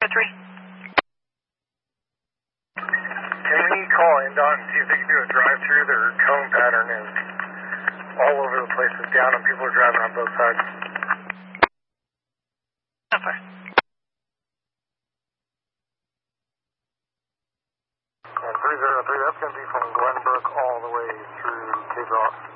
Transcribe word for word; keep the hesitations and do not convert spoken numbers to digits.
three. Can we call INDOT and see if they can do a drive-through? Their cone pattern is all over the place. It's down and people are driving on both sides. Over. And three zero three, that's going to be from Glenbrook all the way through Kidrock.